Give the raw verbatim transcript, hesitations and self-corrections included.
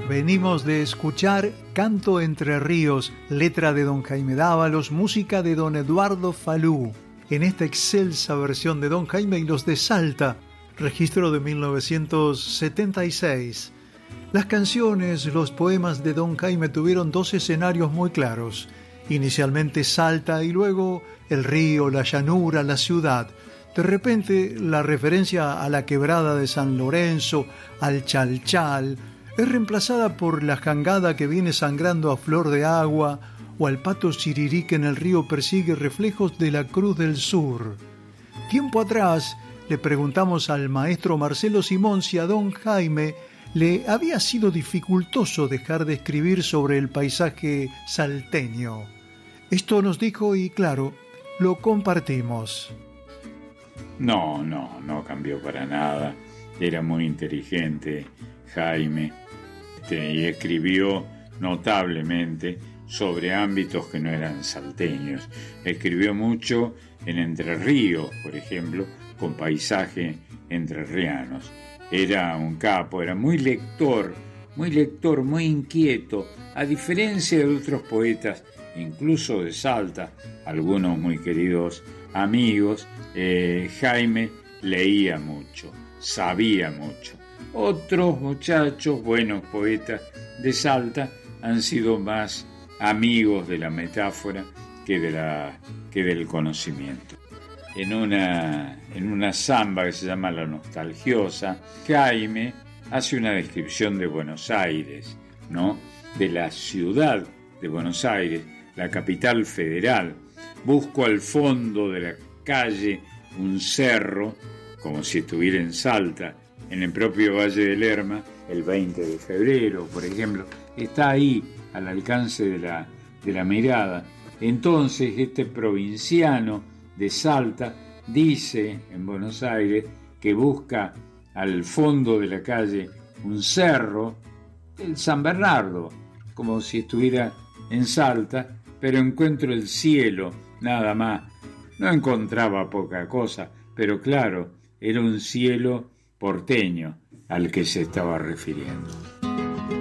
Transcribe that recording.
Venimos de escuchar Canto Entre Ríos, letra de don Jaime Dávalos, música de don Eduardo Falú. En esta excelsa versión de don Jaime y los de Salta, registro de mil novecientos setenta y seis. Las canciones, los poemas de don Jaime tuvieron dos escenarios muy claros. Inicialmente Salta y luego el río, la llanura, la ciudad. De repente la referencia a la quebrada de San Lorenzo, al Chalchal, es reemplazada por la jangada que viene sangrando a flor de agua o al pato sirirí que en el río persigue reflejos de la Cruz del Sur. Tiempo atrás le preguntamos al maestro Marcelo Simón si a don Jaime le había sido dificultoso dejar de escribir sobre el paisaje salteño. Esto nos dijo y claro, lo compartimos. No, no, no cambió para nada. Era muy inteligente Jaime este, y escribió notablemente sobre ámbitos que no eran salteños. Escribió mucho en Entre Ríos, por ejemplo, con paisaje entrerrianos. Era un capo, era muy lector, muy lector, muy inquieto, a diferencia de otros poetas, incluso de Salta, algunos muy queridos amigos. eh, Jaime leía mucho, sabía mucho. Otros muchachos, buenos poetas de Salta, han sido más amigos de la metáfora que, de la, que del conocimiento. En una, en una samba que se llama La Nostalgiosa, Jaime hace una descripción de Buenos Aires, ¿no? De la ciudad de Buenos Aires, la capital federal. Busco al fondo de la calle un cerro, como si estuviera en Salta, en el propio Valle del Lerma, el veinte de febrero, por ejemplo. Está ahí, al alcance de la, de la mirada. Entonces, este provinciano de Salta dice en Buenos Aires que busca al fondo de la calle un cerro, el San Bernardo, como si estuviera en Salta, pero encuentro el cielo, nada más. No encontraba poca cosa, pero claro, era un cielo porteño al que se estaba refiriendo.